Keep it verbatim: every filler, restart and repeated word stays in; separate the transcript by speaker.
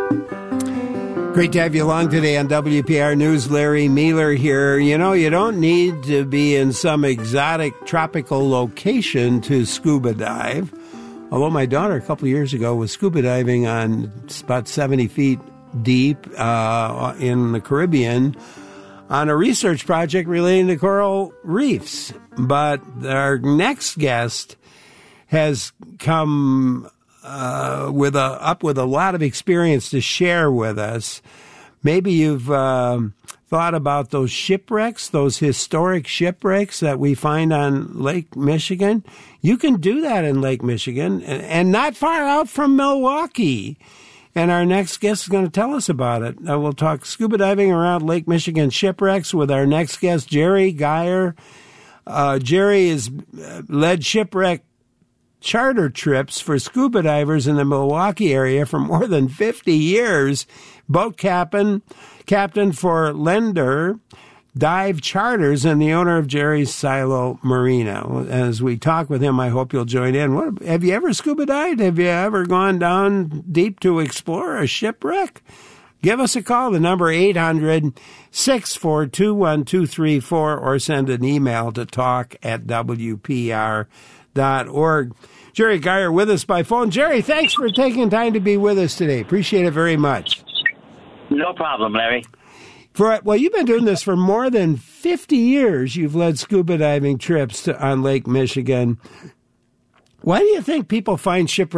Speaker 1: Great to have you along today on W P R News. Larry Mealer here. You know, you don't need to be in some exotic tropical location to scuba dive. Although my daughter a couple of years ago was scuba diving on about seventy feet deep uh, in the Caribbean on a research project relating to coral reefs. But our next guest has come uh, with a up with a lot of experience to share with us. Maybe you've uh, thought about those shipwrecks, those historic shipwrecks that we find on Lake Michigan. You can do that in Lake Michigan, and, and not far out from Milwaukee. And our next guest is going to tell us about it. Uh, we'll talk scuba diving around Lake Michigan shipwrecks with our next guest, Jerry Geyer. Uh, Jerry has led shipwreck charter trips for scuba divers in the Milwaukee area for more than fifty years. Boat captain, captain for Lender Dive Charters, and the owner of Jerry's Silo Marina. As we talk with him, I hope you'll join in. What, have you ever scuba dived? Have you ever gone down deep to explore a shipwreck? Give us a call, the number eight hundred, six four two, one two three four, or send an email to talk at W P R dot org. Jerry Geyer with us by phone. Jerry, thanks for taking time to be with us today. Appreciate it very much.
Speaker 2: No problem, Larry.
Speaker 1: For well, you've been doing this for more than fifty years. You've led scuba diving trips to, on Lake Michigan. Why do you think people find shipwrecks